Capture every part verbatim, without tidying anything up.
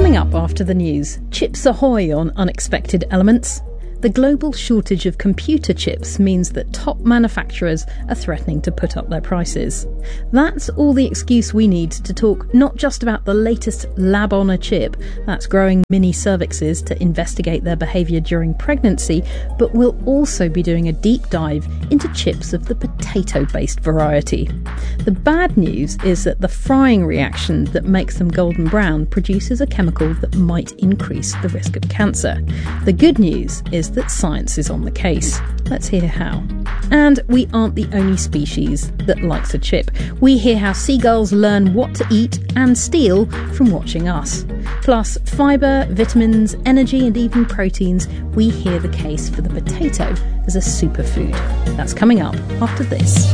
Coming up after the news, chips ahoy on unexpected elements. The global shortage of computer chips means that top manufacturers are threatening to put up their prices. That's all the excuse we need to talk not just about the latest lab-on-a-chip, that's growing mini cervixes to investigate their behaviour during pregnancy, but we'll also be doing a deep dive into chips of the potato-based variety. The bad news is that the frying reaction that makes them golden brown produces a chemical that might increase the risk of cancer. The good news is that science is on the case. Let's hear how. And we aren't the only species that likes a chip. We hear how seagulls learn what to eat and steal from watching us. Plus, fibre, vitamins, energy and even proteins, we hear the case for the potato as a superfood. That's coming up after this.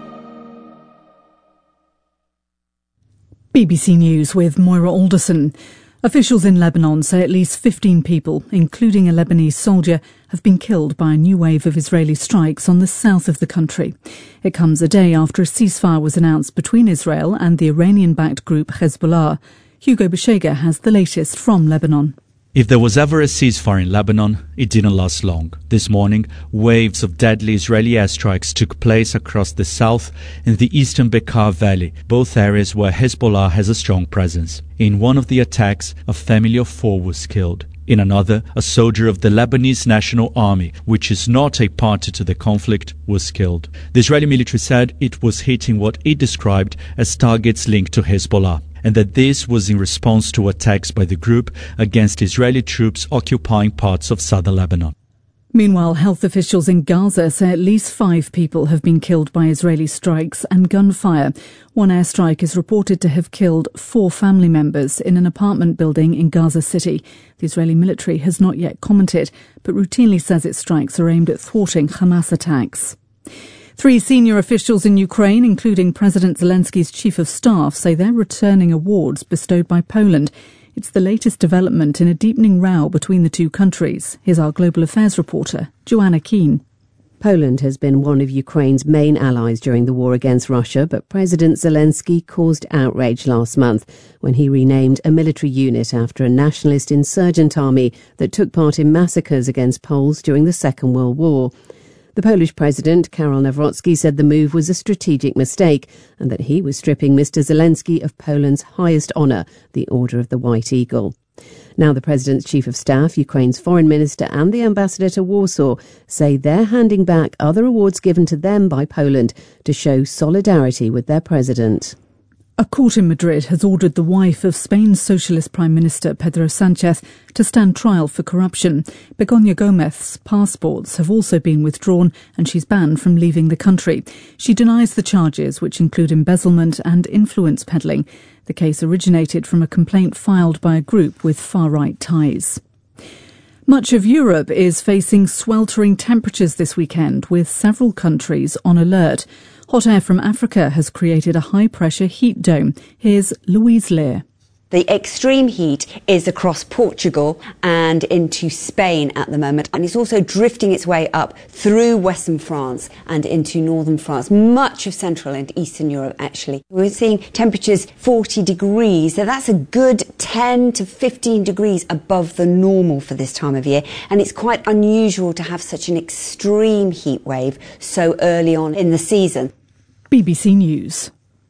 B B C News with Moira Alderson. Officials in Lebanon say at least fifteen people, including a Lebanese soldier, have been killed by a new wave of Israeli strikes on the south of the country. It comes a day after a ceasefire was announced between Israel and the Iranian-backed group Hezbollah. Hugo Beshega has the latest from Lebanon. If there was ever a ceasefire in Lebanon, it didn't last long. This morning, waves of deadly Israeli airstrikes took place across the south and the eastern Bekaa Valley, both areas where Hezbollah has a strong presence. In one of the attacks, a family of four was killed. In another, a soldier of the Lebanese National Army, which is not a party to the conflict, was killed. The Israeli military said it was hitting what it described as targets linked to Hezbollah, and that this was in response to attacks by the group against Israeli troops occupying parts of southern Lebanon. Meanwhile, health officials in Gaza say at least five people have been killed by Israeli strikes and gunfire. One airstrike is reported to have killed four family members in an apartment building in Gaza City. The Israeli military has not yet commented, but routinely says its strikes are aimed at thwarting Hamas attacks. Three senior officials in Ukraine, including President Zelensky's chief of staff, say they're returning awards bestowed by Poland. It's the latest development in a deepening row between the two countries. Here's our global affairs reporter, Joanna Keane. Poland has been one of Ukraine's main allies during the war against Russia, but President Zelensky caused outrage last month when he renamed a military unit after a nationalist insurgent army that took part in massacres against Poles during the Second World War. The Polish president, Karol Nawrocki, said the move was a strategic mistake and that he was stripping Mister Zelensky of Poland's highest honour, the Order of the White Eagle. Now the president's chief of staff, Ukraine's foreign minister and the ambassador to Warsaw say they're handing back other awards given to them by Poland to show solidarity with their president. A court in Madrid has ordered the wife of Spain's socialist Prime Minister Pedro Sánchez to stand trial for corruption. Begoña Gómez's passports have also been withdrawn and she's banned from leaving the country. She denies the charges, which include embezzlement and influence peddling. The case originated from a complaint filed by a group with far-right ties. Much of Europe is facing sweltering temperatures this weekend, with several countries on alert. Hot air from Africa has created a high-pressure heat dome. Here's Louise Lear. The extreme heat is across Portugal and into Spain at the moment, and it's also drifting its way up through western France and into northern France, much of central and eastern Europe actually. We're seeing temperatures forty degrees, so that's a good ten to fifteen degrees above the normal for this time of year, and it's quite unusual to have such an extreme heat wave so early on in the season. B B C News.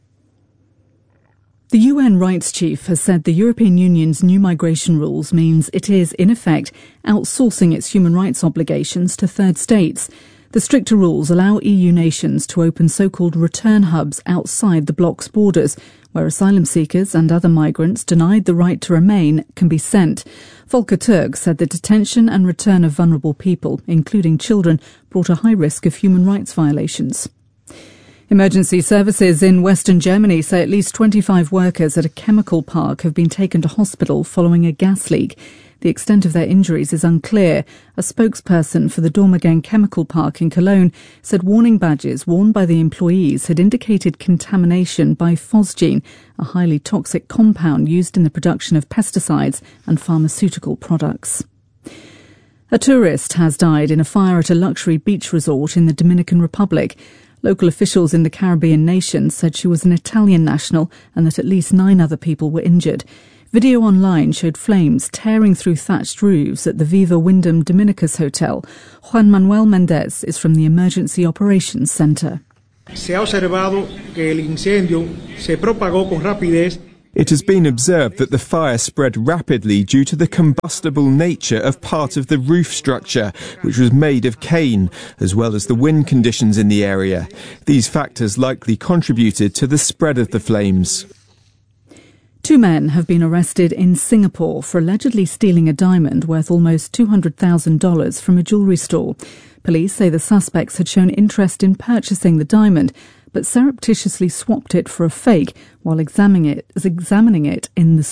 The U N rights chief has said the European Union's new migration rules means it is, in effect, outsourcing its human rights obligations to third states. The stricter rules allow E U nations to open so-called return hubs outside the bloc's borders, where asylum seekers and other migrants denied the right to remain can be sent. Volker Turk said the detention and return of vulnerable people, including children, brought a high risk of human rights violations. Emergency services in Western Germany say at least twenty-five workers at a chemical park have been taken to hospital following a gas leak. The extent of their injuries is unclear. A spokesperson for the Dormagen Chemical Park in Cologne said warning badges worn by the employees had indicated contamination by phosgene, a highly toxic compound used in the production of pesticides and pharmaceutical products. A tourist has died in a fire at a luxury beach resort in the Dominican Republic. Local officials in the Caribbean nation said she was an Italian national and that at least nine other people were injured. Video online showed flames tearing through thatched roofs at the Viva Wyndham Dominicus Hotel. Juan Manuel Mendez is from the Emergency Operations Center. Se ha observado que el incendio se propagó con rapidez. It has been observed that the fire spread rapidly due to the combustible nature of part of the roof structure, which was made of cane, as well as the wind conditions in the area. These factors likely contributed to the spread of the flames. Two men have been arrested in Singapore for allegedly stealing a diamond worth almost two hundred thousand dollars from a jewellery store. Police say the suspects had shown interest in purchasing the diamond, but surreptitiously swapped it for a fake while examining it, examining it in the